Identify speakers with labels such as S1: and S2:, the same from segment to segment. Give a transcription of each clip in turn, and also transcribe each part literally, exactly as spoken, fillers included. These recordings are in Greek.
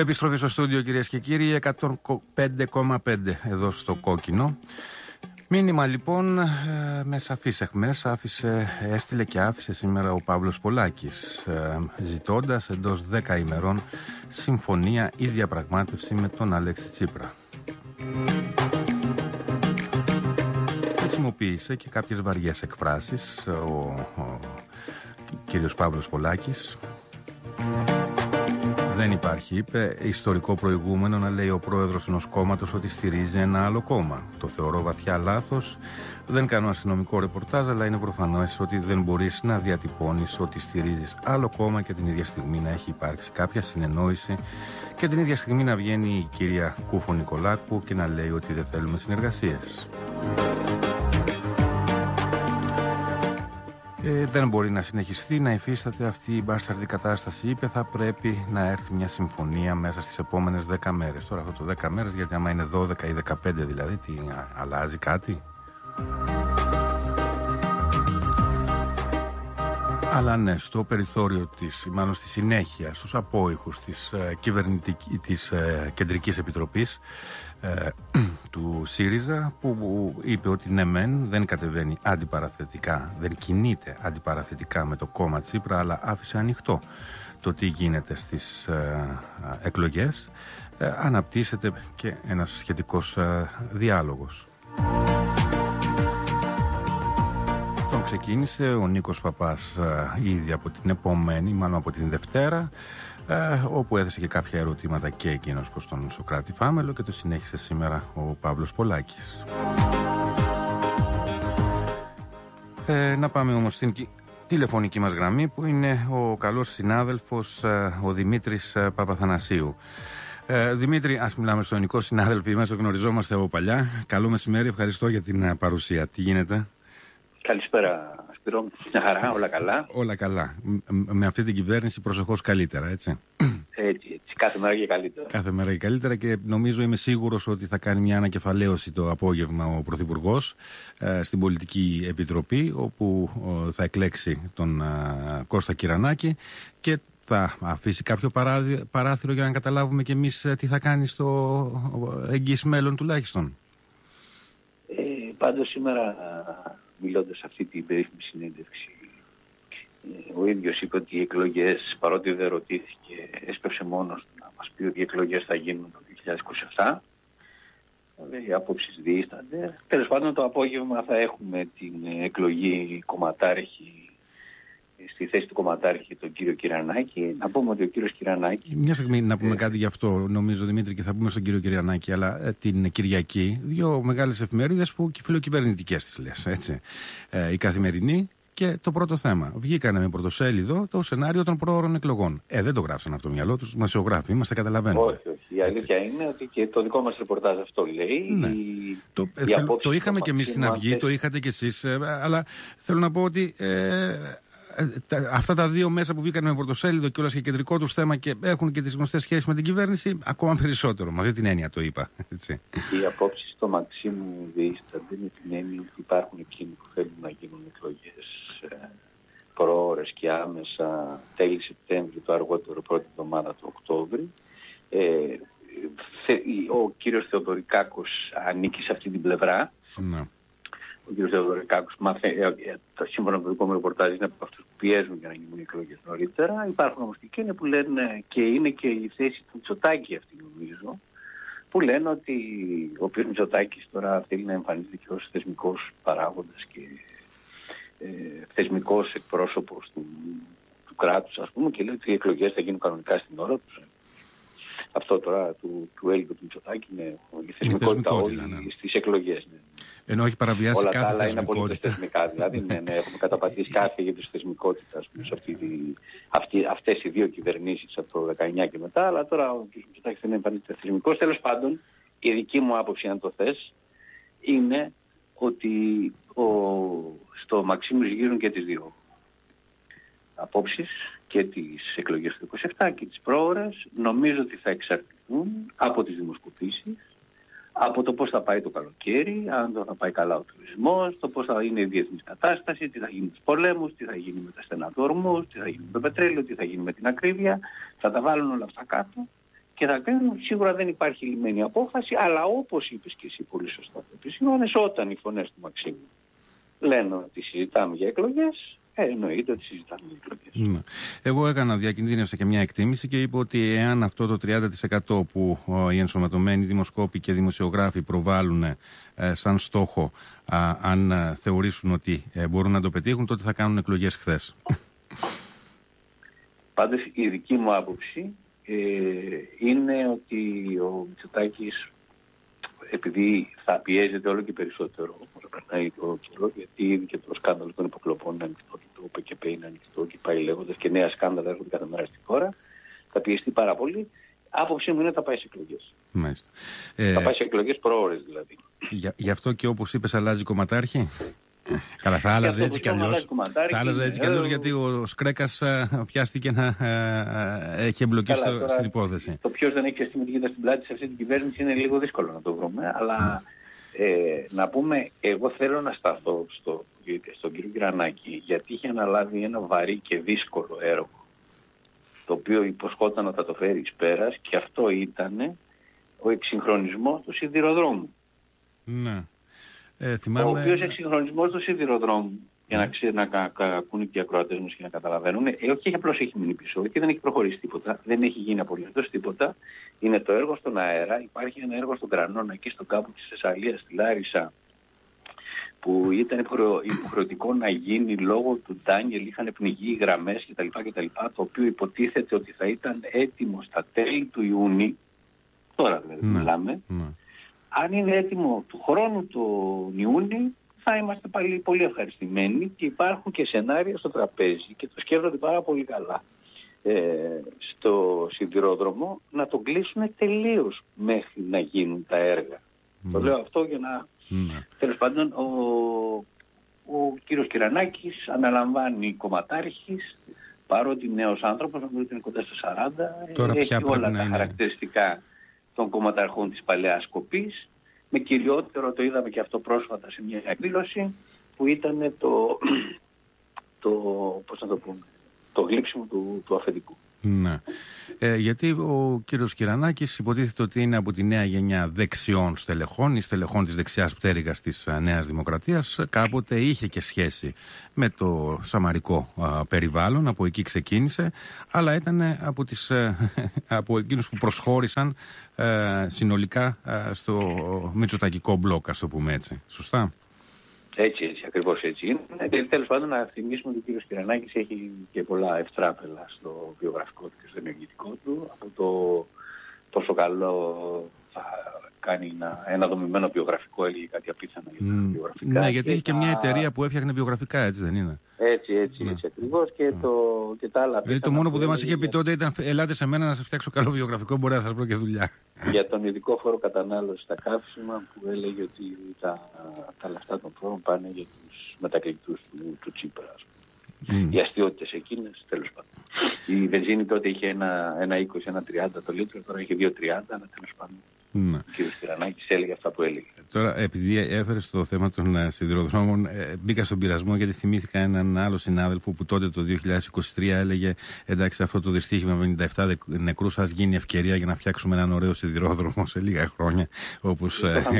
S1: Επιστροφή στο στούντιο, κυρίες και κύριοι, εκατόν πέντε κόμμα πέντε εδώ στο Κόκκινο. Μήνυμα λοιπόν με σαφείς αιχμές άφησε, έστειλε και άφησε σήμερα ο Παύλος Πολάκης, ζητώντας εντός δέκα ημερών συμφωνία ή διαπραγμάτευση με τον Αλέξη Τσίπρα. Χρησιμοποίησε και κάποιες βαριές εκφράσεις ο, ο κύριος Παύλος Πολάκης. Δεν υπάρχει, είπε, ιστορικό προηγούμενο να λέει ο πρόεδρος ενός κόμματος ότι στηρίζει ένα άλλο κόμμα. Το θεωρώ βαθιά λάθος. Δεν κάνω αστυνομικό ρεπορτάζ, αλλά είναι προφανές ότι δεν μπορείς να διατυπώνεις ότι στηρίζεις άλλο κόμμα και την ίδια στιγμή να έχει υπάρξει κάποια συνεννόηση και την ίδια στιγμή να βγαίνει η κυρία Κούφο Νικολάκου και να λέει ότι δεν θέλουμε συνεργασίες. Ε, δεν μπορεί να συνεχιστεί να υφίσταται αυτή η μπάσταρδη κατάσταση, είπε. Θα πρέπει να έρθει μια συμφωνία μέσα στις επόμενες δέκα μέρες. Τώρα αυτό το δέκα μέρες, γιατί άμα είναι δώδεκα ή δεκαπέντε δηλαδή, τι αλλάζει κάτι? Αλλά ναι, στο περιθώριο της, μάλλον στη συνέχεια, στους απόϊχους της, ε, της ε, Κεντρικής Επιτροπής ε, του ΣΥΡΙΖΑ, που, που είπε ότι ναι μεν δεν κατεβαίνει αντιπαραθετικά, δεν κινείται αντιπαραθετικά με το κόμμα Τσίπρα, αλλά άφησε ανοιχτό το τι γίνεται στις ε, εκλογές, ε, αναπτύσσεται και ένας σχετικός ε, διάλογος. Τον ξεκίνησε ο Νίκος Παπάς ε, ήδη από την επομένη, μάλλον από την Δευτέρα, ε, όπου έθεσε και κάποια ερωτήματα και εκείνος προς τον Σωκράτη Φάμελο, και το συνέχισε σήμερα ο Παύλος Πολάκης. Ε, να πάμε όμως στην τηλεφωνική μας γραμμή, που είναι ο καλός συνάδελφος ε, ο Δημήτρης ε, Παπαθανασίου. Ε, Δημήτρη, ας μιλάμε στο ελληνικό, συνάδελφοι μας, γνωριζόμαστε από παλιά. Καλό μεσημέρι, ευχαριστώ για την ε, παρουσία. Τι γίνεται?
S2: Καλησπέρα, Σπύρο. Μια χαρά, όλα καλά.
S1: Όλα καλά. Με αυτή την κυβέρνηση προσεχώς καλύτερα, έτσι.
S2: Έτσι, έτσι. Κάθε μέρα και καλύτερα.
S1: Κάθε μέρα και καλύτερα, και νομίζω, είμαι σίγουρος ότι θα κάνει μια ανακεφαλαίωση το απόγευμα ο Πρωθυπουργός ε, στην Πολιτική Επιτροπή, όπου ε, θα εκλέξει τον ε, Κώστα Κυρανάκη και θα αφήσει κάποιο παράδει, παράθυρο για να καταλάβουμε κι εμείς ε, τι θα κάνει στο εγγύς μέλλον τουλάχιστον.
S2: Ε, πάντως σήμερα, μιλώντας σε αυτή την περίφημη συνέντευξη, ο ίδιος είπε ότι οι εκλογές, παρότι δεν ρωτήθηκε, έσπευσε μόνος να μας πει ότι οι εκλογές θα γίνουν το δύο χιλιάδες είκοσι επτά. Οι απόψεις διήστανται. Τέλος πάντων, το απόγευμα θα έχουμε την εκλογή κομματάρχη, στη θέση του κομματάρχη, τον κύριο Κυρανάκη. Να πούμε ότι ο κύριος Κυρανάκη...
S1: Μια στιγμή να πούμε ε... κάτι γι' αυτό, νομίζω, Δημήτρη, και θα πούμε στον κύριο Κυρανάκη, αλλά ε, την Κυριακή δύο μεγάλες εφημερίδες που φιλοκυβερνητικές τις λες, έτσι. Ε, η Καθημερινή και το Πρώτο Θέμα. Βγήκανε με πρωτοσέλιδο το σενάριο των προώρων εκλογών. Ε, δεν το γράψαν από το μυαλό τους, δημοσιογράφοι είμαστε, καταλαβαίνουμε.
S2: Όχι, όχι. Η αλήθεια έτσι είναι ότι και το δικό μας ρεπορτάζ αυτό λέει.
S1: Ναι.
S2: Η...
S1: Το, ε, θέλω, το είχαμε και εμείς στην Αυγή, το είχατε κι εσείς, ε, αλλά θέλω να πω ότι... Ε, αυτά τα δύο μέσα που βγήκαν με πρωτοσέλιδο και όλας και κεντρικό τους θέμα και έχουν και τις γνωστές σχέσεις με την κυβέρνηση, ακόμα περισσότερο. Με αυτή την έννοια το είπα. Έτσι.
S2: Οι απόψεις στο Μαξίμου διήστανται με την έννοια ότι υπάρχουν εκείνοι που θέλουν να γίνουν εκλογές ε, προώρες και άμεσα τέλη Σεπτέμβρη, το αργότερο πρώτη εβδομάδα του Οκτώβρη. Ε, ο κύριος Θεοδωρικάκος ανήκει σε αυτή την πλευρά.
S1: Ναι.
S2: Ο κ. Θεοδωρικάκος, σύμφωνα με το δικό μου ρεπορτάζ, είναι από αυτούς που πιέζουν για να γίνουν οι εκλογές νωρίτερα. Υπάρχουν όμως και εκείνοι που λένε, και είναι και η θέση του Μητσοτάκη αυτή, νομίζω, που λένε ότι ο κ. Μητσοτάκης τώρα θέλει να εμφανίζεται και ως θεσμικός παράγοντας και ε, θεσμικός εκπρόσωπος του, του κράτους, ας πούμε, και λέει ότι οι εκλογές θα γίνουν κανονικά στην ώρα τους. Αυτό τώρα του, του Έλληνου του Μητσοτάκη είναι η θεσμικότητα όλη ναι. στις εκλογές. Ναι.
S1: Ενώ έχει παραβιάσει
S2: όλα
S1: κάθε
S2: άλλα
S1: θεσμικότητα.
S2: Είναι πολύ θεσμικά, δηλαδή ναι, ναι, έχουμε καταπατήσει κάθε είδους θεσμικότητα σε αυτή τη, αυτή, αυτές οι δύο κυβερνήσεις από το δεκαεννιά και μετά, αλλά τώρα ο κ. Μητσοτάκης δεν εμφανίζεται θεσμικός. Τέλος πάντων, η δική μου άποψη, αν το θες, είναι ότι ο, στο Μαξίμου γύρουν και τις δύο απόψεις, και τις εκλογές του είκοσι επτά και τις προώρες. Νομίζω ότι θα εξαρτηθούν από τις δημοσκοπήσεις, από το πώς θα πάει το καλοκαίρι, αν θα πάει καλά ο τουρισμός, το πώς θα είναι η διεθνής κατάσταση, τι θα γίνει με τους πολέμους, τι θα γίνει με τα στενά του ορμούς, τι θα γίνει με το πετρέλαιο, τι θα γίνει με την ακρίβεια. Θα τα βάλουν όλα αυτά κάτω και θα κρίνουν. Σίγουρα δεν υπάρχει λυμμένη απόφαση, αλλά όπως είπες και εσύ πολύ σωστά το επισημάνες, όταν οι φωνές του Μαξίμου λένε ότι συζητάμε για εκλογές, ε, εννοείται ότι συζητάμε για εκλογές.
S1: Ναι. Εγώ έκανα, διακινδύνευσα και μια εκτίμηση και είπα ότι εάν αυτό το τριάντα τοις εκατό που οι ενσωματωμένοι δημοσκόποι και δημοσιογράφοι προβάλλουν ε, σαν στόχο, α, αν α, θεωρήσουν ότι ε, μπορούν να το πετύχουν, τότε θα κάνουν εκλογές χθες.
S2: Πάντως η δική μου άποψη ε, είναι ότι ο Μητσοτάκης, επειδή θα πιέζεται όλο και περισσότερο όσο περνάει το καιρό, γιατί ήδη και το σκάνδαλο των υποκλοπών είναι ανοιχτό και το ΟΠΕΚΕΠΕ είναι ανοιχτό και πάει λέγοντας και νέα σκάνδαλα έρχονται κάθε μέρα στη χώρα, θα πιεστεί πάρα πολύ. Άποψή μου είναι ότι θα πάει σε εκλογές.
S1: Μάλιστα.
S2: Θα
S1: Ε,
S2: πάει σε εκλογές προώρες δηλαδή.
S1: για, γι' αυτό και όπως είπες αλλάζει κομματάρχη. Καλά, θα άλλαζε έτσι κι αλλιώς. Θα άλλαζε έτσι κι αλλιώς, γιατί ο Σκρέκας α, πιάστηκε να α, α, έχει εμπλοκή στο,
S2: τώρα,
S1: στην υπόθεση.
S2: Το ποιος δεν έχει πιαστεί με την κοίτα στην πλάτη σε αυτή την κυβέρνηση είναι λίγο δύσκολο να το βρούμε, αλλά ε, να πούμε, εγώ θέλω να σταθώ στο, στον κύριο Κυρανάκη, γιατί είχε αναλάβει ένα βαρύ και δύσκολο έργο, το οποίο υποσχόταν να θα το φέρει εις πέρας, και αυτό ήταν ο εξυγχρονισμός του σιδηροδρόμου.
S1: Ναι. Ε,
S2: Ο
S1: θυμάμαι...
S2: οποίος εξυγχρονισμός του σιδηροδρόμου, για να ξέρουν να κα, κα, ακούνε και οι ακροατές μας και να καταλαβαίνουν, ε, όχι απλώς έχει μείνει πίσω και δεν έχει προχωρήσει τίποτα, δεν έχει γίνει απολύτως τίποτα. Είναι το έργο στον αέρα, υπάρχει ένα έργο στον Κρανώνα εκεί στον κάμπο της Θεσσαλίας, στη Λάρισα, που ήταν υποχρεωτικό να γίνει λόγω του Ντάνιελ, είχαν πνιγεί γραμμές κτλ, κτλ. Το οποίο υποτίθεται ότι θα ήταν έτοιμο στα τέλη του Ιούνιου, τώρα δηλαδή
S1: ναι,
S2: μιλάμε.
S1: Ναι.
S2: Αν είναι έτοιμο του χρόνου του Ιούνιου, θα είμαστε πάλι πολύ ευχαριστημένοι, και υπάρχουν και σενάρια στο τραπέζι και το σκέφτονται πάρα πολύ καλά ε, στο σιδηρόδρομο να τον κλείσουν τελείως μέχρι να γίνουν τα έργα. Mm. Το λέω αυτό για να... Mm. Τέλος πάντων, ο, ο κύριος Κυρανάκης αναλαμβάνει κομματάρχης, παρότι νέος άνθρωπος, νομίζω ότι είναι κοντά στα σαράντα,
S1: τώρα
S2: έχει όλα τα
S1: είναι...
S2: χαρακτηριστικά των κομματαρχών της παλαιάς κοπής, με κυριότερο, το είδαμε και αυτό πρόσφατα σε μια εκδήλωση, που ήταν το, το, πώς να το πούμε, το γλύψιμο του, του αφεντικού.
S1: Ναι. Ε, γιατί ο κύριος Κυρανάκης υποτίθεται ότι είναι από τη νέα γενιά δεξιών στελεχών ή στελεχών της δεξιάς πτέρυγας της α, Νέας Δημοκρατίας. Κάποτε είχε και σχέση με το σαμαρικό α, περιβάλλον, από εκεί ξεκίνησε, αλλά ήταν από, τις, α, από εκείνους που προσχώρησαν α, συνολικά α, στο μητσοτακικό μπλοκ, ας το πούμε έτσι. Σωστά?
S2: Έτσι, έτσι, ακριβώς έτσι είναι. Και τέλος πάντων να θυμίσουμε ότι ο κύριος Κυρανάκης έχει και πολλά ευτράπελα στο βιογραφικό του και στο ενεργητικό του. Από το πόσο καλό θα κάνει ένα, ένα δομημένο βιογραφικό, έλεγε κάτι απίθανο για τα mm. βιογραφικά.
S1: Ναι, γιατί
S2: και
S1: έχει και
S2: τα...
S1: μια εταιρεία που έφτιαχνε βιογραφικά, έτσι δεν είναι?
S2: Έτσι, έτσι, ναι. έτσι ακριβώς, και, το, και τα άλλα.
S1: Δηλαδή το μόνο που δεν μας είχε πει τότε ήταν ελάτε σε μένα να σας φτιάξω καλό βιογραφικό, μπορεί να σας βρω και δουλειά. Για
S2: τον ειδικό φόρο κατανάλωση στα καύσιμα, που έλεγε ότι τα, τα λεφτά των φόρων πάνε για τους μετακλητούς του, του Τσίπρα. Mm. Οι αστείωτες εκείνες, τέλος πάντων. Η βενζίνη τότε είχε ένα, ένα είκοσι, ένα τριάντα το λίτρο, τώρα είχε δύο τριάντα, αλλά τέλος πάντων. Ναι. Ο κ. Κυρανάκης έλεγε αυτά που έλεγε.
S1: Τώρα, επειδή έφερε στο θέμα των uh, σιδηροδρόμων, ε, μπήκα στον πειρασμό γιατί θυμήθηκα έναν άλλο συνάδελφο που τότε το δύο χιλιάδες είκοσι τρία έλεγε: εντάξει, αυτό το δυστύχημα με πενήντα επτά νεκρούς, ας γίνει ευκαιρία για να φτιάξουμε έναν ωραίο σιδηρόδρομο σε λίγα χρόνια. Όπως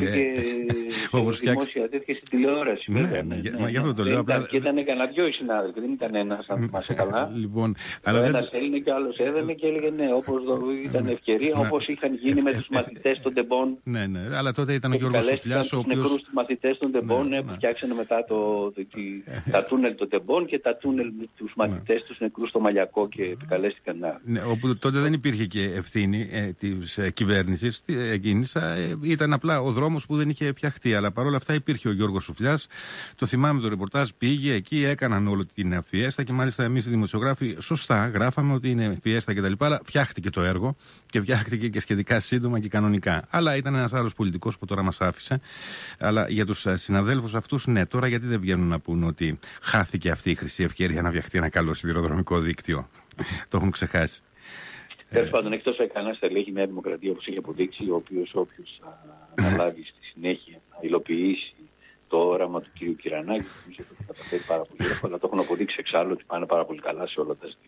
S2: φτιάξει. Δημόσια τέτοια στην τηλεόραση, βέβαια.
S1: Ναι, ναι, ναι, γι' αυτό το λέω.
S2: Απλά... Και ήταν κανένα δυο οι συνάδελφοι, δεν ήταν ένας, αν θυμάσαι καλά.
S1: Λοιπόν,
S2: ο ένας έλεγε και ο άλλος έδαινε και έλεγε ναι, όπως ήταν ευκαιρία, όπως είχαν γίνει με τους μαθητές των Τεμπών.
S1: Ναι, ναι, αλλά τότε ήταν ο Γιώργος Σουφλιάς, ο οποίος...
S2: Τους νεκρούς μαθητές των Τεμπών, ναι, ναι, που φτιάξανε μετά το, το, τη, τα τούνελ των Τεμπών και τα τούνελ με τους μαθητές ναι. τους νεκρούς στο Μαλιακό και επικαλέστηκαν να...
S1: Ναι, όπου τότε δεν υπήρχε και ευθύνη ε, της ε, κυβέρνησης εκείνης, ε, ήταν απλά ο δρόμος που δεν είχε φτιαχτεί, αλλά παρόλα αυτά υπήρχε ο Γιώργος Σουφλιάς. Το θυμάμαι το ρεπορτάζ, πήγε εκεί, έκαναν όλη την φιέστα και μάλιστα εμείς οι δημοσιογράφοι σωστά γράφαμε ότι είναι φιέστα κτλ. Αλλά φτιάχτηκε το έργο και φτιάχτηκε και σχετικά σύντομα και κανονικά. Αλλά ήταν ένας άλλος πολιτικός που τώρα μας άφησε. Αλλά για τους συναδέλφους αυτούς, ναι, τώρα γιατί δεν βγαίνουν να πούν ότι χάθηκε αυτή η χρυσή ευκαιρία να φτιαχτεί ένα καλό σιδηροδρομικό δίκτυο? Το έχουν ξεχάσει.
S2: Τέλος πάντων, εκτός από κανένα στελέχη Νέα Δημοκρατία, όπως έχει αποδείξει, ο οποίος όποιος θα αναλάβει στη συνέχεια να υλοποιήσει το όραμα του κ. Κυρανάκη, νομίζω ότι θα καταφέρει πάρα πολύ εύκολα. Το έχουν αποδείξει εξάλλου ότι πάνε πάρα πολύ καλά σε όλα τα ζητήματα.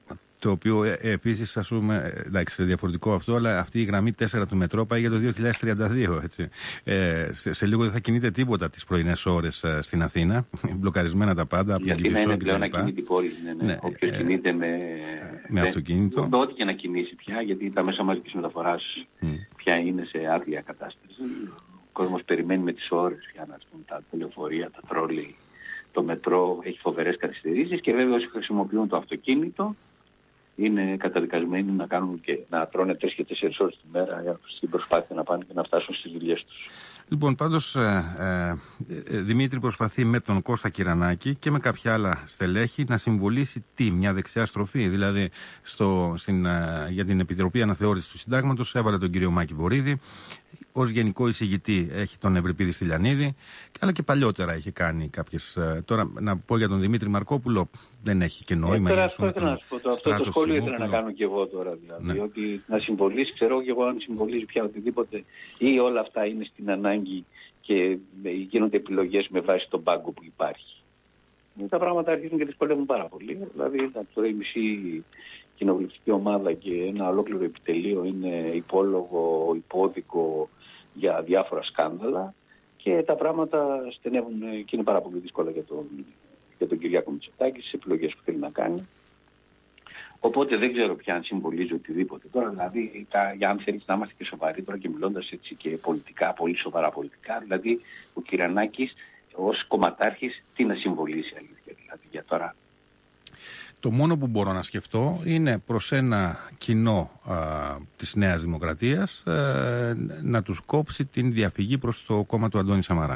S1: Το οποίο ε, επίσης, ας πούμε, εντάξει, διαφορετικό αυτό, αλλά αυτή η γραμμή τέσσερα του μετρό πάει για το δύο χιλιάδες τριάντα δύο. Έτσι. Ε, σε, σε λίγο δεν θα κινείται τίποτα τις πρωινές ώρες ε, στην Αθήνα. Μπλοκαρισμένα τα πάντα.
S2: Η Αθήνα είναι πλέον ακίνητη πόλη. Ναι, ναι. Ναι, Όποιος ε, κινείται με,
S1: με αυτοκίνητο.
S2: Με ό,τι και να κινήσει πια, γιατί τα μέσα μαζικής μεταφοράς mm. πια είναι σε άδεια κατάσταση. Ο κόσμος περιμένει με τις ώρες για να πούμε, τα λεωφορεία, τα τρόλι, το μετρό έχει φοβερές καθυστερήσεις και βέβαια όσοι χρησιμοποιούν το αυτοκίνητο είναι καταδικασμένοι να κάνουν και να τρώνε τρεις και τέσσερις ώρες τη μέρα στην προσπάθεια να πάνε και να φτάσουν στις δουλειές τους.
S1: Λοιπόν, πάντως, ε, ε, Δημήτρη προσπαθεί με τον Κώστα Κυρανάκη και με κάποια άλλα στελέχη να συμβολήσει τι, μια δεξιά στροφή. Δηλαδή, στο, στην, ε, για την Επιτροπή Αναθεώρησης του Συντάγματος έβαλε τον κύριο Μάκη Βορίδη. Ως γενικό εισηγητή έχει τον Ευρυπίδη Στυλιανίδη, αλλά και παλιότερα έχει κάνει κάποιες. Τώρα, να πω για τον Δημήτρη Μαρκόπουλο, δεν έχει και νόημα.
S2: Ε, τώρα αυτό ήθελα να σου πω. Αυτό το σχόλιο ήθελα να κάνω και εγώ τώρα. Δηλαδή, ναι. Ότι να συμβολήσει, ξέρω και εγώ αν συμβολίζει πια οτιδήποτε, ή όλα αυτά είναι στην ανάγκη και γίνονται επιλογές με βάση τον πάγκο που υπάρχει. Τα πράγματα αρχίζουν και δυσκολεύουν πάρα πολύ. Δηλαδή, τώρα η μισή κοινοβουλευτική ομάδα και ένα ολόκληρο επιτελείο είναι υπόλογο, υπόδικο για διάφορα σκάνδαλα και τα πράγματα στενεύουν και είναι πάρα πολύ δύσκολα για τον, για τον Κυριάκο Μητσοτάκη στις επιλογές που θέλει να κάνει. Οπότε δεν ξέρω πια αν συμβολίζει οτιδήποτε. Τώρα δηλαδή, τα, για αν θέλεις να είμαστε και σοβαροί τώρα και μιλώντας έτσι και πολιτικά, πολύ σοβαρά πολιτικά, δηλαδή ο Κυρανάκης ως κομματάρχης τι να συμβολήσει αλήθεια δηλαδή για τώρα.
S1: Το μόνο που μπορώ να σκεφτώ είναι προς ένα κοινό α, της Νέας Δημοκρατίας α, να τους κόψει την διαφυγή προς το κόμμα του Αντώνη Σαμαρά.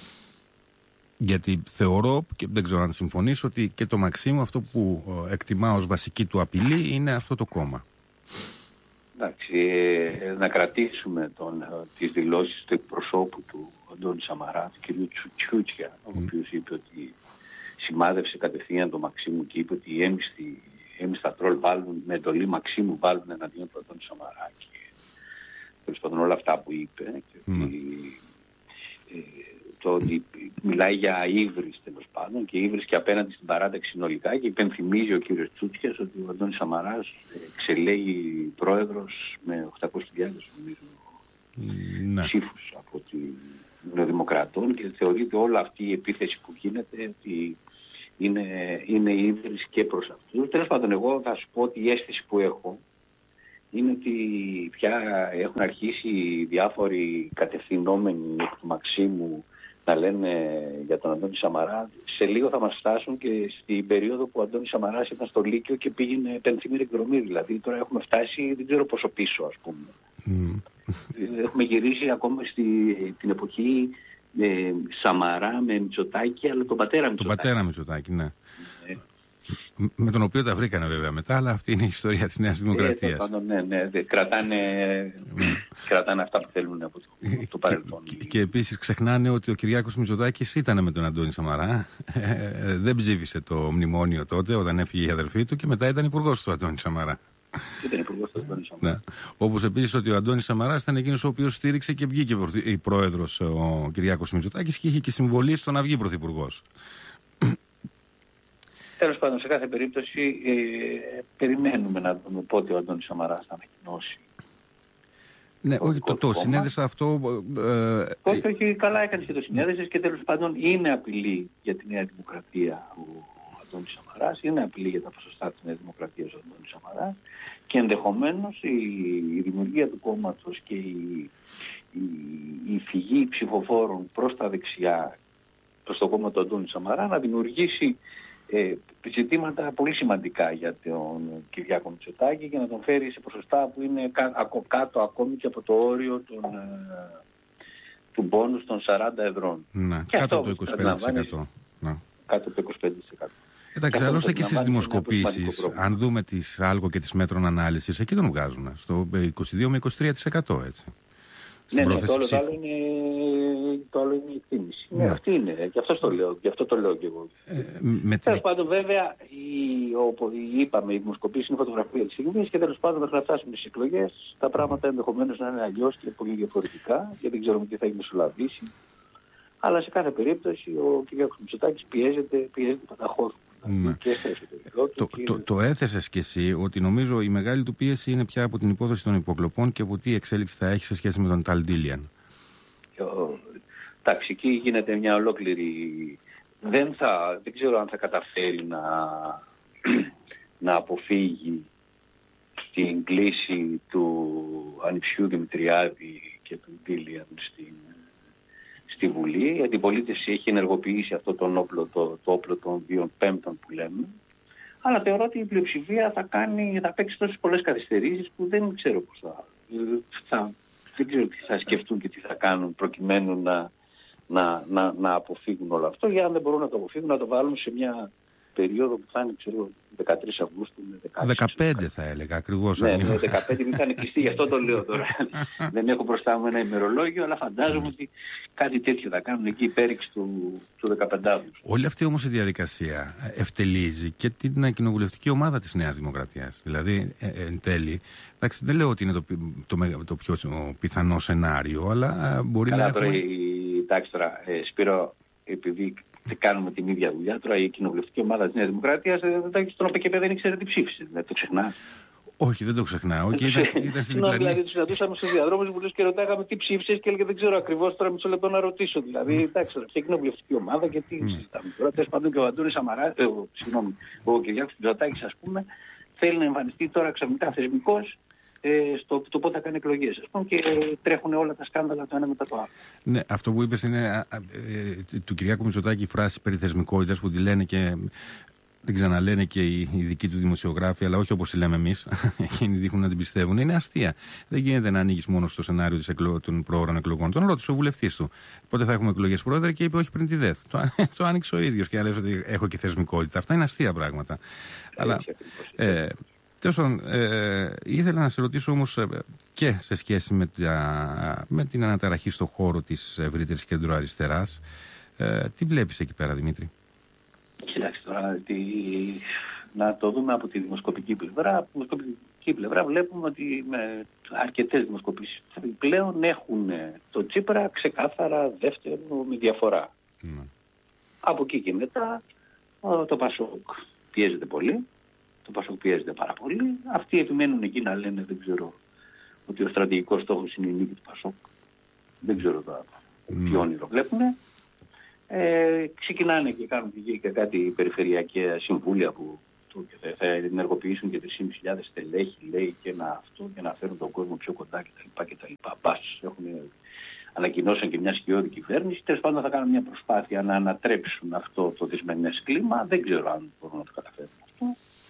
S1: Γιατί θεωρώ, και δεν ξέρω αν συμφωνήσω, ότι και το Μαξίμου αυτό που εκτιμά ως βασική του απειλή είναι αυτό το κόμμα.
S2: Εντάξει, ε, να κρατήσουμε τον, τις δηλώσεις του εκπροσώπου του Αντώνη Σαμαρά, του κ. Τσουτσούτσια, mm. ο οποίος είπε ότι σημάδευσε κατευθείαν το Μαξίμου και είπε ότι οι έμιστά τρόλ βάλουν με εντολή Μαξίμου βάλουν εναντίον του Αντώνη Σαμαρά και τέλος πάντων όλα αυτά που είπε και mm. ότι, ε, το ότι μιλάει για ύβρις τέλος πάντων και ύβρις και απέναντι στην παράταξη συνολικά και υπενθυμίζει ο κύριος Τσούτσιας ότι ο Αντώνης Σαμαράς εξελέγει πρόεδρος με οκτακόσιες χιλιάδες νομίζω mm, ψήφους από την Δημοκρατών και θεωρείται όλη αυτή η επίθεση που γίνεται ότι είναι, είναι ύβρις και προς αυτούς. Τέλος πάντων εγώ θα σου πω ότι η αίσθηση που έχω είναι ότι πια έχουν αρχίσει διάφοροι κατευθυνόμενοι εκ του Μαξίμου να λένε για τον Αντώνη Σαμαρά. Σε λίγο θα μας φτάσουν και στην περίοδο που ο Αντώνης Σαμαράς ήταν στο Λύκειο και πήγαινε πενθήμερη εκδρομή. Δηλαδή τώρα έχουμε φτάσει δεν ξέρω πόσο πίσω ας πούμε. Mm. Έχουμε γυρίσει ακόμα στην εποχή ε, Σαμαρά με Μητσοτάκη, αλλά τον πατέρα Μητσοτάκη.
S1: Τον πατέρα Μητσοτάκη, ναι. Ε. Με τον οποίο τα βρήκανε βέβαια μετά, αλλά αυτή είναι η ιστορία της Νέας Δημοκρατίας.
S2: Ε, ναι, ναι, ναι, κρατάνε, κρατάνε αυτά που θέλουν από το, το παρελθόν.
S1: Και, και επίσης ξεχνάνε ότι ο Κυριάκος Μητσοτάκης ήταν με τον Αντώνη Σαμαρά, ε, δεν ψήφισε το μνημόνιο τότε όταν έφυγε η αδελφή του και μετά ήταν υπουργός του Αντώνη Σαμαρά.
S2: Ήταν υπουργός του Αντώνη Σαμαρά.
S1: Ναι. Όπως επίσης ότι ο Αντώνης Σαμαράς ήταν εκείνος ο οποίος στήριξε και βγήκε η πρόεδρος ο Κυριάκος Μητσοτάκης και είχε και συμβολή στο να βγει πρωθυπουργός.
S2: Τέλος πάντων, σε κάθε περίπτωση ε, περιμένουμε να δούμε πότε ο Αντώνης Σαμαράς θα ανακοινώσει.
S1: Ναι, όχι, το, το συνέδεσα αυτό. Ε,
S2: όχι, όχι, καλά έκανες και το συνέδεσες και τέλος πάντων είναι απειλή για τη Νέα Δημοκρατία ο Αντώνης Σαμαράς, είναι απειλή για τα ποσοστά της Νέας Δημοκρατίας ο Αντώνης Σαμαράς και ενδεχομένως η, η δημιουργία του κόμματος και η, η, η φυγή ψηφοφόρων προς τα δεξιά, προς το κόμμα του Αντώνη Σαμαρά να δημιουργήσει Ε, ζητήματα πολύ σημαντικά για τον Κυριάκο Μητσοτάκη και να τον φέρει σε ποσοστά που είναι κά, ακο, κάτω ακόμη και από το όριο των, ε, του μπόνους των σαράντα ευρώ.
S1: Ναι, και κάτω από το είκοσι πέντε τοις εκατό. Ναι.
S2: Κάτω από το είκοσι πέντε τοις εκατό.
S1: Εντάξει, άλλωστε και στις δημοσκοπήσεις, αν δούμε τις Άλκο και τις Μέτρων Ανάλυσης, εκεί τον βγάζουν, στο είκοσι δύο με είκοσι τρία τοις εκατό έτσι.
S2: Ναι, ναι, το άλλο, το άλλο είναι, το άλλο είναι η εκτίμηση. Ναι, ναι, αυτή είναι. Γι' αυτό το λέω, γι' αυτό το λέω και εγώ. Ε, με τέλος πάντων, βέβαια, η, ο, η, είπαμε, η δημοσκοπήση είναι φωτογραφία της στιγμής και τέλος πάντων, μέχρι να φτάσουμε στις εκλογές, τα πράγματα ενδεχομένως να είναι αλλιώς και πολύ διαφορετικά, γιατί δεν ξέρουμε τι θα έχει μεσολαβήσει. Αλλά σε κάθε περίπτωση, ο κ. Μητσοτάκης πιέζεται, πιέζεται πανταχώς.
S1: Ναι.
S2: Και στο εσωτερικό
S1: το,
S2: του.
S1: Το, το, το έθεσες κι εσύ ότι νομίζω η μεγάλη του πίεση είναι πια από την υπόθεση των υποκλοπών και από τι εξέλιξη θα έχει σε σχέση με τον Ταλ Ντίλιαν.
S2: Εντάξει, εκεί γίνεται μια ολόκληρη... Δεν, θα, δεν ξέρω αν θα καταφέρει να, να αποφύγει στην κλίση του ανιψιού Δημητριάδη και του Ντίλιαν στην, στη Βουλή. Η αντιπολίτευση έχει ενεργοποιήσει αυτό τον όπλο, το, το όπλο των δύο πέμπτων που λέμε. Αλλά θεωρώ ότι η πλειοψηφία θα, κάνει, θα παίξει τόσες πολλές καθυστερήσεις που δεν ξέρω πώς θα, θα... Δεν ξέρω τι θα σκεφτούν και τι θα κάνουν προκειμένου να, να, να, να αποφύγουν όλο αυτό. Για αν δεν μπορούν να το αποφύγουν, να το βάλουν σε μια περίοδο που θα είναι, ξέρω, δεκατρείς Αυγούστου με δεκαέξι.
S1: δεκαπέντε θα έλεγα ακριβώς.
S2: Ναι, ναι, δεκαπέντε μην ήταν κλειστή, γι' αυτό το λέω τώρα. Δεν έχω μπροστά μου ένα ημερολόγιο, αλλά φαντάζομαι ότι κάτι τέτοιο θα κάνουν εκεί η πέριξη του, του δεκαπεντάδου.
S1: Όλη αυτή όμως η διαδικασία ευτελίζει και την κοινοβουλευτική ομάδα της Νέας Δημοκρατίας. Δηλαδή, ε, εν τέλει, εντάξει, δεν λέω ότι είναι το, το, το, το πιο πιθανό σενάριο, αλλά μπορεί
S2: Καλά,
S1: να
S2: τώρα,
S1: έχουμε...
S2: η, εντάξει τώρα, ε, Σπύρο, επειδή κάνουμε την ίδια δουλειά, τώρα η κοινοβουλευτική ομάδα της Νέας Δημοκρατίας, στον ΟΠΚΠ δεν ήξερε τι ψήφισε, δεν το ξεχνά.
S1: Όχι, δεν το ξεχνάω. Και ήταν, ήταν στην
S2: Διπλανή. Δηλαδή, του συναντούσαμε στους διαδρόμους μου και ρωτάγαμε τι ψήφισες και έλεγε δεν ξέρω ακριβώς, τώρα μισό λεπτό να ρωτήσω. Δηλαδή, εντάξει, τώρα ποια κοινοβουλευτική ομάδα και τι συζητάμε. Τώρα, τέλος πάντων και ο Αντώνης Σαμαράς, ε, συγγνώμη, ο Κυριάκος Μητσοτάκης, ας πούμε, θέλει να εμφανιστεί τώρα ξαφνικά θεσμικός ε, στο το πότε θα κάνει εκλογές. Ας πούμε, και ε, τρέχουν όλα τα σκάνδαλα το ένα μετά το άλλο.
S1: Ναι, αυτό που είπες είναι α, α, ε, του Κυριάκου Μητσοτάκη η φράση περί θεσμικότητας που τη λένε και την ξαναλένε και οι, οι δικοί του δημοσιογράφοι, αλλά όχι όπως τη λέμε εμείς. Εκείνοι δείχνουν να την πιστεύουν. Είναι αστεία. Δεν γίνεται να ανοίγεις μόνο στο σενάριο της εκλο... των προώρων εκλογών. Τον ρώτησε ο βουλευτής του. Πότε θα έχουμε εκλογές πρόεδρε και είπε όχι πριν τη ΔΕΘ. Το, το άνοιξε ο ίδιος και λέει ότι έχω και θεσμικότητα. Αυτά είναι αστεία πράγματα. Αλλά. Ε, Τέλος πάντων, ε, ήθελα να σε ρωτήσω όμως ε, και σε σχέση με, τα, με την αναταραχή στον χώρο της ευρύτερης κεντροαριστεράς. Ε, τι βλέπεις εκεί πέρα, Δημήτρη?
S2: Κοιτάξτε τώρα, τη... να το δούμε από τη δημοσκοπική πλευρά. Από τη δημοσκοπική πλευρά βλέπουμε ότι με αρκετές δημοσκοπήσεις πλέον έχουν το Τσίπρα ξεκάθαρα δεύτερο με διαφορά. Mm. Από εκεί και μετά το Πασόκ πιέζεται πολύ. Το Πασόκ πιέζεται πάρα πολύ. Αυτοί επιμένουν εκεί να λένε, δεν ξέρω, ότι ο στρατηγικός στόχος είναι η νίκη του Πασόκ. Δεν ξέρω τώρα mm. ποιο όνειρο βλέπουν. Ε, ξεκινάνε και κάνουν και κάτι περιφερειακά συμβούλια που θα ενεργοποιήσουν και τρεις χιλιάδες στελέχη, λέει, και να αυτό, και να φέρουν τον κόσμο πιο κοντά κτλ. Μπας, έχουν ανακοινώσαν και μια σκιώδη κυβέρνηση. Τέλος πάντων θα κάνουν μια προσπάθεια να ανατρέψουν αυτό το δυσμενές κλίμα. Δεν ξέρω αν μπορούν να το καταφέρουν αυτό.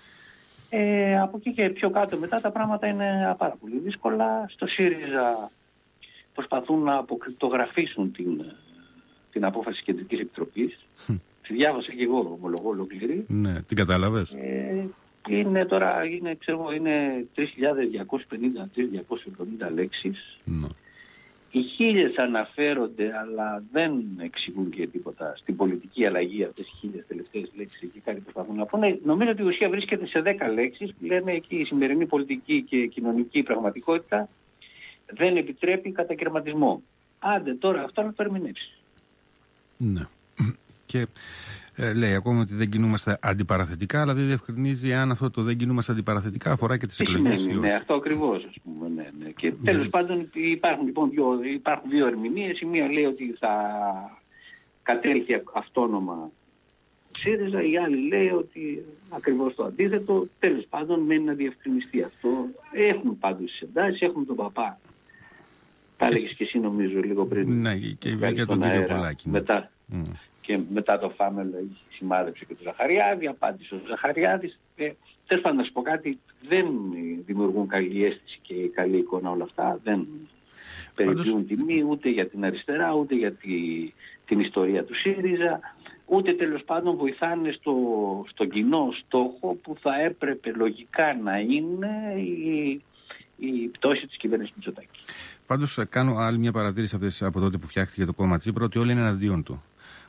S2: Ε, από εκεί και πιο κάτω μετά τα πράγματα είναι πάρα πολύ δύσκολα. Στο ΣΥΡΙΖΑ προσπαθούν να αποκρυπτογραφήσουν την, την απόφαση της Κεντρικής Επιτροπής. Mm. Τη διάβασα και εγώ, ομολογώ, ολόκληρη.
S1: Ναι, την κατάλαβες?
S2: Ε, είναι τώρα, είναι, ξέρω, είναι τρεις χιλιάδες διακόσιες πενήντα με τρεις χιλιάδες διακόσιες εβδομήντα λέξεις. Mm. Οι χίλιες αναφέρονται, αλλά δεν εξηγούν και τίποτα στην πολιτική αλλαγή αυτές οι χίλιες τελευταίες λέξεις. Εκεί κάτι προσπαθούν να πούνε. Νομίζω ότι η ουσία βρίσκεται σε δέκα λέξεις που λένε εκεί η σημερινή πολιτική και κοινωνική πραγματικότητα δεν επιτρέπει κατακαιρματισμό. Άντε τώρα αυτό να το ερμηνεύσει.
S1: Ναι. Και ε, λέει ακόμα ότι δεν κινούμαστε αντιπαραθετικά, αλλά δεν διευκρινίζει αν αυτό το δεν κινούμαστε αντιπαραθετικά αφορά και τις εκλογές.
S2: Ναι, ναι, αυτό ακριβώς, ας πούμε. Ναι, ναι. Και τέλος ναι. πάντων υπάρχουν, λοιπόν, δύο, υπάρχουν δύο ερμηνείες. Η μία λέει ότι θα κατέλθει αυτόνομα ΣΥΡΙΖΑ, η άλλη λέει ότι ακριβώς το αντίθετο. Τέλος πάντων μένει να διευκρινιστεί αυτό. Έχουν πάντως τις εντάσεις, έχουν τον Παπά. Τα έλεγες και εσύ νομίζω λίγο πριν.
S1: Ναι, και για τον κύριο Πολάκη.
S2: Μετά. Mm. Και μετά το Φάμελ σημάδεψε και τον Ζαχαριάδη, απάντησε ο Ζαχαριάδης. Ε, Θέλω να σου πω κάτι, δεν δημιουργούν καλή αίσθηση και καλή εικόνα όλα αυτά. Δεν περιποιούν τιμή ούτε για την αριστερά, ούτε για τη, την ιστορία του ΣΥΡΙΖΑ, ούτε τέλος πάντων βοηθάνε στο, στο κοινό στόχο που θα έπρεπε λογικά να είναι η, η πτώση της κυβέρνησης Μητσοτάκη.
S1: Πάντως κάνω άλλη μια παρατήρηση από τότε που φτιάχτηκε το κόμμα Τσίπρα, ότι όλοι είναι εναντίον του.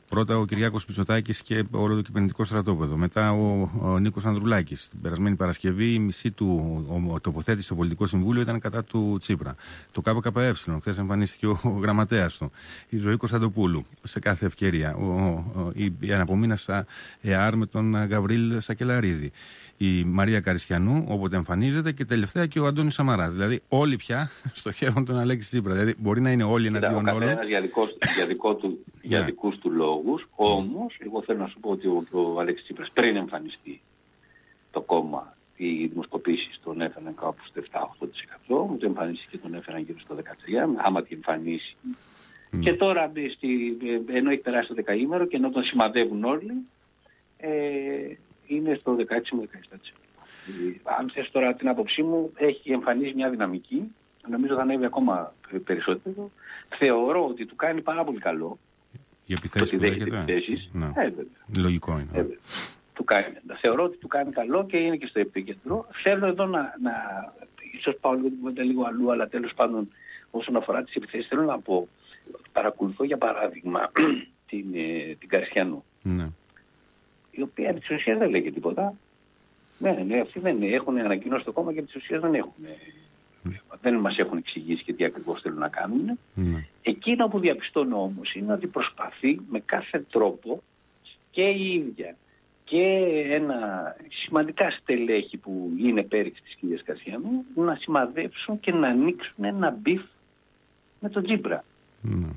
S1: Πρώτα ο Κυριάκος Μητσοτάκης και όλο το κυβερνητικό στρατόπεδο. Μετά ο, ο Νίκος Ανδρουλάκης. Την περασμένη Παρασκευή η μισή του ο, ο, τοποθέτηση στο Πολιτικό Συμβούλιο ήταν κατά του Τσίπρα. Το ΚΚΕ, χθες εμφανίστηκε ο, ο γραμματέας του. Η Ζωή Κωνσταντοπούλου σε κάθε ευκαιρία. Ο, ο, η, η αναπομείνασα ΕΑΡ με τον Γαβρίλ Σακελαρίδη. Η Μαρία Καριστιανού, όποτε εμφανίζεται, και τελευταία και ο Αντώνης Σαμαράς. Δηλαδή, όλοι πια στοχεύουν τον Αλέξη Τσίπρα. Δηλαδή, μπορεί να είναι όλοι εναντίον όλων.
S2: Ο καθένας για, για, δικό του, για δικούς του λόγους. Όμως, εγώ θέλω να σου πω ότι ο, ο Αλέξης Τσίπρας πριν εμφανιστεί το κόμμα, οι δημοσκοπήσεις τον έφεραν κάπου στο επτά με οκτώ τοις εκατό, μου το εμφανίστηκε και τον έφεραν γύρω στο δεκατρία τοις εκατό, άμα την εμφανίσει. Mm. Και τώρα, στη, ενώ έχει περάσει το δεκαήμερο και ενώ τον σημαδεύουν όλοι, ε, είναι στο δεκαέξι με δεκαεπτά τοις εκατό. Αν θες τώρα την άποψή μου, έχει εμφανίσει μια δυναμική, νομίζω θα ανέβει ακόμα περισσότερο. Θεωρώ ότι του κάνει πάρα πολύ καλό.
S1: Οι επιθέσεις που δέχεται.
S2: Επιθέσεις.
S1: Ναι.
S2: Ε,
S1: Λογικό είναι.
S2: Ε, του κάνει, θεωρώ ότι του κάνει καλό και είναι και στο επίκεντρο. Θέλω εδώ να, να ίσως πάω λίγο, λίγο αλλού, αλλά τέλος πάντων όσον αφορά τις επιθέσεις θέλω να πω, παρακολουθώ για παράδειγμα την, ε, την Καριστιανού. Ναι. Η οποία επί της ουσίας δεν λέγει τίποτα. Ναι, ναι, αυτοί δεν έχουν ανακοινώσει το κόμμα και επί της ουσίας δεν έχουν. Mm. Δεν μας έχουν εξηγήσει και τι ακριβώς θέλουν να κάνουν. Mm. Εκείνο που διαπιστώνω όμως είναι ότι προσπαθεί με κάθε τρόπο και η ίδια και ένα σημαντικά στελέχη που είναι πέριξη της κυρίας Καριστιανού να σημαδέψουν και να ανοίξουν ένα μπιφ με τον Τσίπρα. Mm.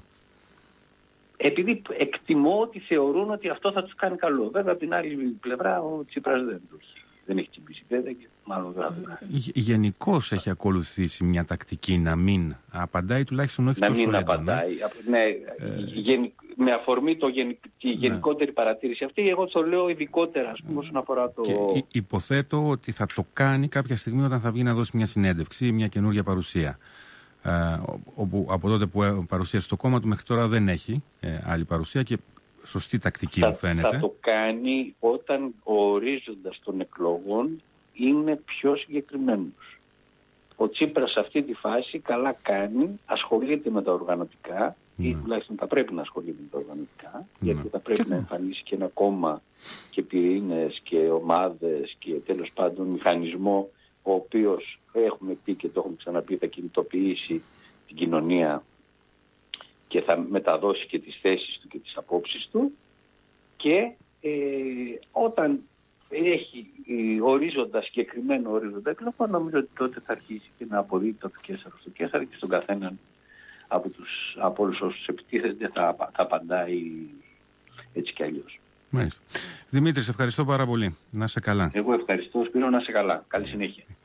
S2: Επειδή εκτιμώ ότι θεωρούν ότι αυτό θα τους κάνει καλό. Βέβαια από την άλλη πλευρά ο Τσίπρας δεν το έχει. Δεν έχει τσιμπήσει βέβαια και μάλλον δεν.
S1: Γενικώς έχει ακολουθήσει μια τακτική να μην απαντάει, τουλάχιστον όχι
S2: να
S1: τόσο έντονα.
S2: Να μην απαντάει. Ναι, ε... γεν... με αφορμή το γεν... τη γενικότερη ναι. παρατήρηση αυτή, εγώ το λέω ειδικότερα ας πούμε, όσον αφορά το...
S1: Και υποθέτω ότι θα το κάνει κάποια στιγμή όταν θα βγει να δώσει μια συνέντευξη, μια καινούργια παρουσία. Ε, όπου από τότε που παρουσίασε το κόμμα του μέχρι τώρα δεν έχει ε, άλλη παρουσία και σωστή τακτική
S2: θα,
S1: μου φαίνεται.
S2: Θα το κάνει όταν ο ορίζοντας των εκλογών είναι πιο συγκεκριμένος. Ο Τσίπρας σε αυτή τη φάση καλά κάνει, ασχολείται με τα οργανωτικά ναι. ή τουλάχιστον θα πρέπει να ασχολείται με τα οργανωτικά ναι. γιατί θα πρέπει και να εμφανίσει και ένα κόμμα και πυρήνες και ομάδες και τέλος πάντων μηχανισμό ο οποίος έχουμε πει και το έχουμε ξαναπεί θα κινητοποιήσει την κοινωνία και θα μεταδώσει και τις θέσεις του και τις απόψεις του και ε, όταν έχει ε, ορίζοντα, συγκεκριμένο ορίζοντα εκλογών, νομίζω ότι τότε θα αρχίσει και να αποδίδει το Κέσσαρο στο Κέσσαρο και στον καθέναν από, τους, από όλους όσους επιτίθενται θα, θα απαντάει έτσι κι αλλιώς.
S1: Μάλιστα. Δημήτρη, σε ευχαριστώ πάρα πολύ. Να είσαι καλά.
S2: Εγώ ευχαριστώ, Σπύρο, να είσαι καλά. Καλή συνέχεια.